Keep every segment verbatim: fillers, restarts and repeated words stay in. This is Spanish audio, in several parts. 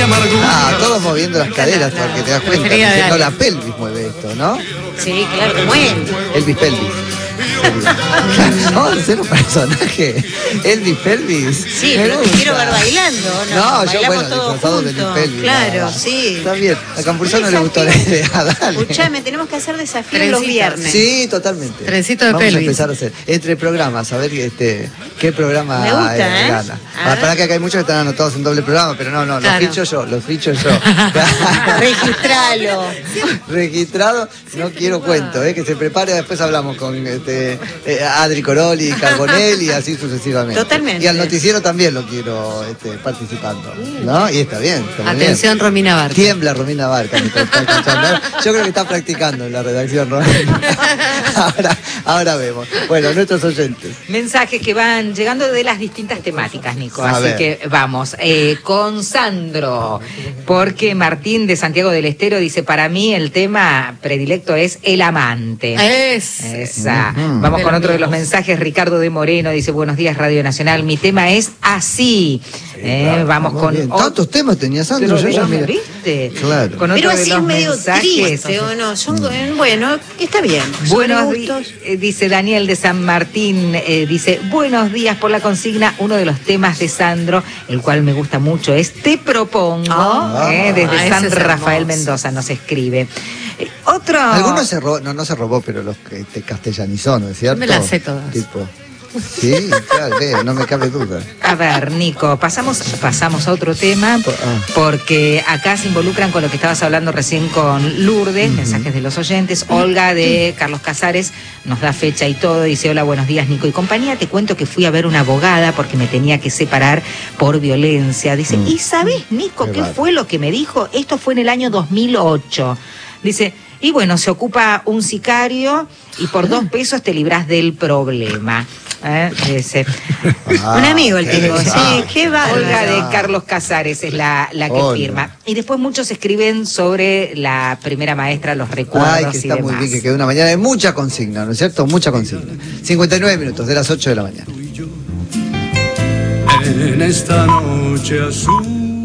amargura. Ah, todos moviendo las caderas, porque te das cuenta. Que no, la pelvis mueve esto, ¿no? Sí, claro, como él. Elvis Pelvis. Vamos a hacer un personaje. Elvis Pelvis. Sí, pero te quiero ver bailando, ¿no? No, yo, bueno, disfrazado de Elvis Pelvis. Claro, nada. Sí. Está bien. A Campuzano no le gustó la idea. Dale. Escuchame, tenemos que hacer desafíos los viernes. Sí, totalmente. Trencito de Vamos pelvis. a empezar a hacer. Entre programas, a ver este, qué programa Me gusta, eh, ¿eh? gana. Para, para que acá hay muchos que están anotados en doble programa, pero no, no, Claro. los ficho yo, los ficho yo. Registralo. Registrado, no quiero cuento, eh, que se prepare, después hablamos con este, eh, Adri Coroli, Carbonell y así sucesivamente. Totalmente. Y al noticiero también lo quiero este, participando, ¿no? Y está bien. Está muy Atención, bien. Romina Barca. Tiembla Romina Barca. Me está escuchando. Yo creo que está practicando en la redacción, Romina. Ahora, ahora vemos. Bueno, nuestros oyentes. Mensajes que van llegando de las distintas temáticas, Nico. A Así ver. que vamos. Eh, con Sandro, porque Martín de Santiago del Estero dice: para mí el tema predilecto es el amante. Es. Esa. Ujú. Vamos De con los otro de los míos. mensajes. Ricardo de Moreno dice: buenos días, Radio Nacional. Mi tema es así. Eh, Claro, vamos muy con bien. otro. Tantos temas tenía Sandro. Pero Yo de ya, los- mira. ¿viste? Claro. Con otro Pero de así los es medio mensajes. triste, ¿o no? Son, bueno, está bien. Buenos Son días, gustos. eh, dice Daniel de San Martín, eh, dice: buenos días por la consigna. Uno de los temas de Sandro, el cual me gusta mucho, es Te Propongo, Ah, eh, desde ese San es Rafael hermoso. Mendoza nos escribe. Eh, otro. Algunos se robó, no, no se robó, pero los que te castellanizó, ¿no es cierto? me las sé todas. Tipo, sí, claro, ve, no me cabe duda. A ver, Nico, pasamos, pasamos a otro tema, Ah. porque acá se involucran con lo que estabas hablando recién con Lourdes, mensajes de los oyentes. Olga de Carlos Casares nos da fecha y todo, dice: hola, buenos días, Nico y compañía. Te cuento que fui a ver una abogada porque me tenía que separar por violencia. Dice: Mm. ¿y sabés, Nico, Qué qué raro. fue lo que me dijo? Esto fue en el año dos mil ocho. Dice: y bueno, se ocupa un sicario y por dos pesos te librás del problema. ¿Eh? Dice. Ah, Un amigo el qué tipo, sí, pesado. qué bárbaro. Olga de Carlos Casares es la, la que Olga. firma. Y después muchos escriben sobre la primera maestra, los recuerdos Ay, que y está muy demás. bien, que quedó una mañana de mucha consigna, ¿no es cierto? Mucha consigna. cincuenta y nueve minutos de las ocho de la mañana. En esta noche azul.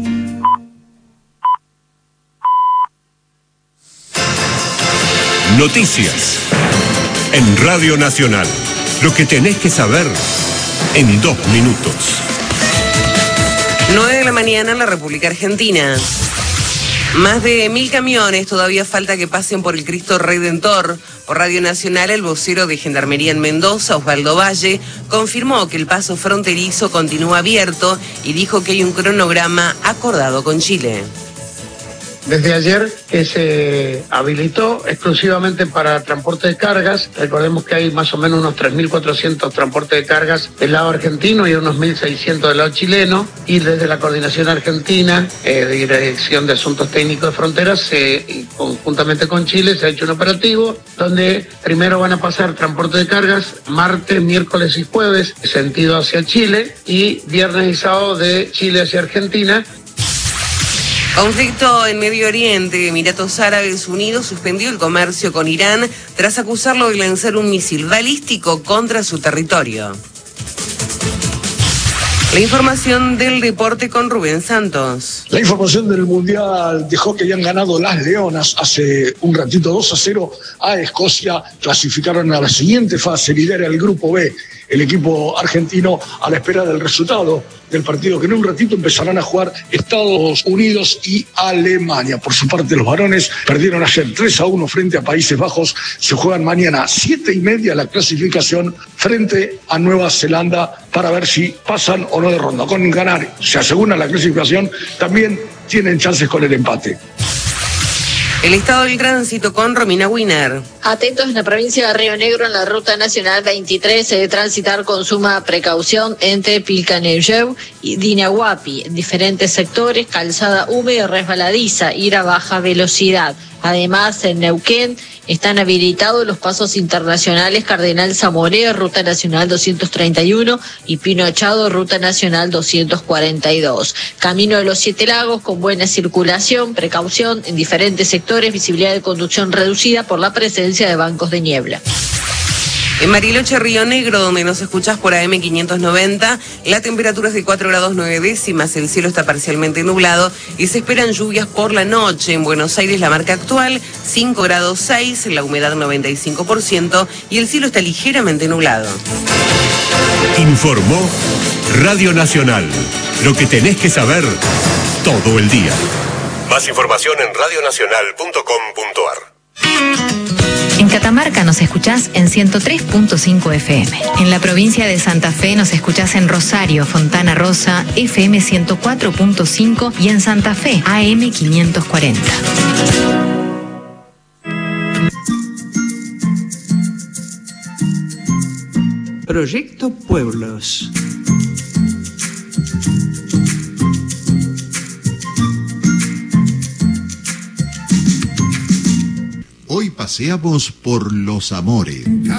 Noticias en Radio Nacional. Lo que tenés que saber en dos minutos. nueve de la mañana en la República Argentina. Más de mil camiones todavía falta que pasen por el Cristo Redentor. Por Radio Nacional, el vocero de Gendarmería en Mendoza, Osvaldo Valle, confirmó que el paso fronterizo continúa abierto y dijo que hay un cronograma acordado con Chile. Desde ayer que se habilitó exclusivamente para transporte de cargas. Recordemos que hay más o menos unos tres mil cuatrocientos transportes de cargas del lado argentino y unos mil seiscientos del lado chileno. Y desde la Coordinación Argentina, eh, de Dirección de Asuntos Técnicos de Fronteras, se, y conjuntamente con Chile, se ha hecho un operativo donde primero van a pasar transporte de cargas martes, miércoles y jueves, sentido hacia Chile, y viernes y sábado de Chile hacia Argentina. Conflicto en Medio Oriente. Emiratos Árabes Unidos suspendió el comercio con Irán tras acusarlo de lanzar un misil balístico contra su territorio. La información del deporte con Rubén Santos. La información del Mundial dejó que habían ganado las Leonas hace un ratito dos a cero a Escocia. Clasificaron a la siguiente fase, lidera el grupo B. El equipo argentino a la espera del resultado del partido que en un ratito empezarán a jugar Estados Unidos y Alemania. Por su parte, los varones perdieron ayer tres a uno frente a Países Bajos. Se juegan mañana a siete y media la clasificación frente a Nueva Zelanda para ver si pasan o no de ronda. Con ganar se asegura la clasificación, también tienen chances con el empate. El estado del tránsito con Romina Wiener. Atentos en la provincia de Río Negro, en la ruta nacional veintitrés, se debe transitar con suma precaución entre Pilcanelleu y Dinahuapi. En diferentes sectores, calzada húmeda y resbaladiza, ir a baja velocidad. Además, en Neuquén están habilitados los pasos internacionales Cardenal Zamoré, Ruta Nacional doscientos treinta y uno, y Pino Achado, Ruta Nacional doscientos cuarenta y dos. Camino de los Siete Lagos con buena circulación, precaución en diferentes sectores, visibilidad de conducción reducida por la presencia de bancos de niebla. En Bariloche, Río Negro, donde nos escuchás por A M quinientos noventa, la temperatura es de cuatro grados nueve décimas, el cielo está parcialmente nublado y se esperan lluvias por la noche. En Buenos Aires, la marca actual, cinco grados seis, la humedad noventa y cinco por ciento y el cielo está ligeramente nublado. Informó Radio Nacional. Lo que tenés que saber todo el día. Más información en radionacional punto com punto ar. En Catamarca nos escuchás en ciento tres punto cinco F M. En la provincia de Santa Fe nos escuchás en Rosario, Fontana Rosa, F M ciento cuatro punto cinco y en Santa Fe, A M quinientos cuarenta. Proyecto Pueblos. Hoy paseamos por Los Amores.